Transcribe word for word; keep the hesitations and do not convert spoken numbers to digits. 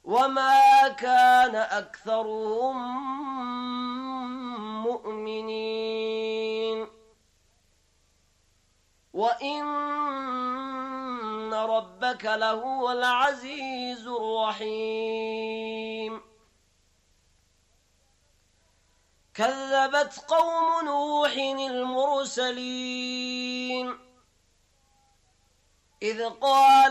وما كان أكثرهم مؤمنين وإن ربك لهو العزيز الرحيم كذبت قوم نوح المرسلين إذ قال